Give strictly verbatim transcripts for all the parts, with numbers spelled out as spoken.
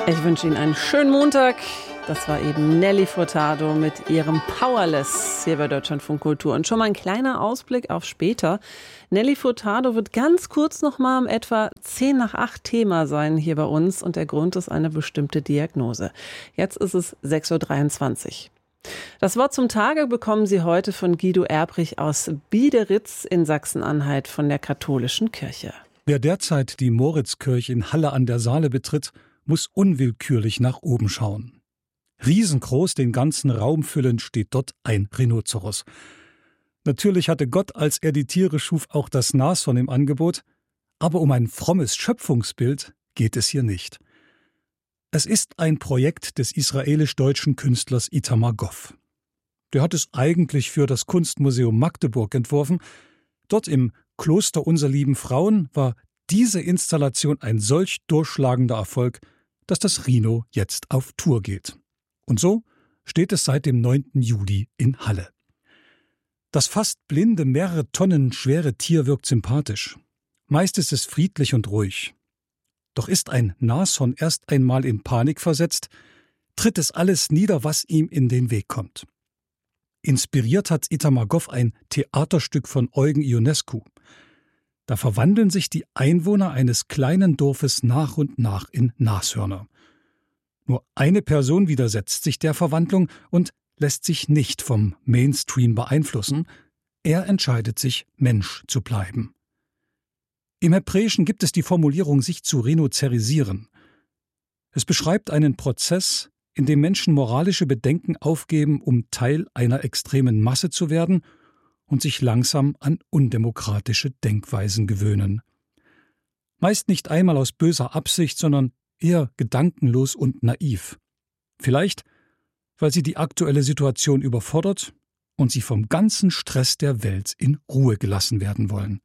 Ich wünsche Ihnen einen schönen Montag. Das war eben Nelly Furtado mit ihrem Powerless hier bei Deutschlandfunk Kultur. Und schon mal ein kleiner Ausblick auf später. Nelly Furtado wird ganz kurz noch mal um etwa zehn nach acht Thema sein hier bei uns. Und der Grund ist eine bestimmte Diagnose. Jetzt ist es sechs Uhr dreiundzwanzig. Das Wort zum Tage bekommen Sie heute von Guido Erbrich aus Biederitz in Sachsen-Anhalt von der katholischen Kirche. Wer derzeit die Moritzkirche in Halle an der Saale betritt, muss unwillkürlich nach oben schauen. Riesengroß, den ganzen Raum füllend, steht dort ein Rhinoceros. Natürlich hatte Gott, als er die Tiere schuf, auch das Nashorn im Angebot, aber um ein frommes Schöpfungsbild geht es hier nicht. Es ist ein Projekt des israelisch-deutschen Künstlers Itamar Goff. Der hat es eigentlich für das Kunstmuseum Magdeburg entworfen. Dort im Kloster Unser Lieben Frauen war diese Installation ein solch durchschlagender Erfolg, dass das Rhino jetzt auf Tour geht. Und so steht es seit dem neunten Juli in Halle. Das fast blinde, mehrere Tonnen schwere Tier wirkt sympathisch. Meist ist es friedlich und ruhig. Doch ist ein Nashorn erst einmal in Panik versetzt, tritt es alles nieder, was ihm in den Weg kommt. Inspiriert hat Itamar Goff ein Theaterstück von Eugen Ionescu. Da verwandeln sich die Einwohner eines kleinen Dorfes nach und nach in Nashörner. Nur eine Person widersetzt sich der Verwandlung und lässt sich nicht vom Mainstream beeinflussen. Er entscheidet sich, Mensch zu bleiben. Im Hebräischen gibt es die Formulierung, sich zu renozerisieren. Es beschreibt einen Prozess, in dem Menschen moralische Bedenken aufgeben, um Teil einer extremen Masse zu werden und sich langsam an undemokratische Denkweisen gewöhnen. Meist nicht einmal aus böser Absicht, sondern eher gedankenlos und naiv. Vielleicht, weil sie die aktuelle Situation überfordert und sie vom ganzen Stress der Welt in Ruhe gelassen werden wollen.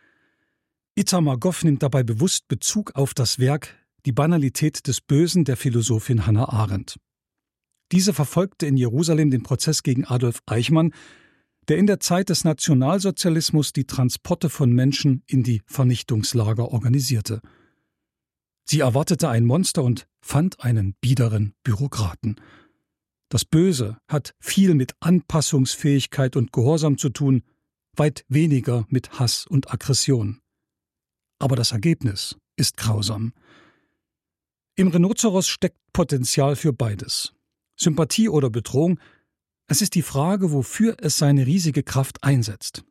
Itamar Goff nimmt dabei bewusst Bezug auf das Werk Die Banalität des Bösen der Philosophin Hannah Arendt. Diese verfolgte in Jerusalem den Prozess gegen Adolf Eichmann, der in der Zeit des Nationalsozialismus die Transporte von Menschen in die Vernichtungslager organisierte. Sie erwartete ein Monster und fand einen biederen Bürokraten. Das Böse hat viel mit Anpassungsfähigkeit und Gehorsam zu tun, weit weniger mit Hass und Aggression. Aber das Ergebnis ist grausam. Im Rhinoceros steckt Potenzial für beides. Sympathie oder Bedrohung, es ist die Frage, wofür es seine riesige Kraft einsetzt.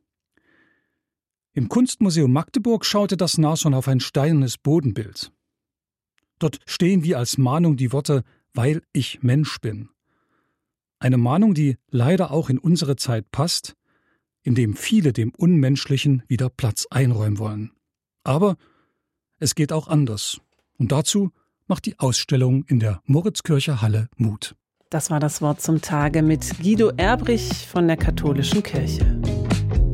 Im Kunstmuseum Magdeburg schaute das Nashorn auf ein steinernes Bodenbild. Dort stehen wie als Mahnung die Worte »Weil ich Mensch bin«. Eine Mahnung, die leider auch in unsere Zeit passt, indem viele dem Unmenschlichen wieder Platz einräumen wollen. Aber es geht auch anders. Und dazu macht die Ausstellung in der Moritzkirche Halle Mut. Das war das Wort zum Tage mit Guido Erbrich von der katholischen Kirche.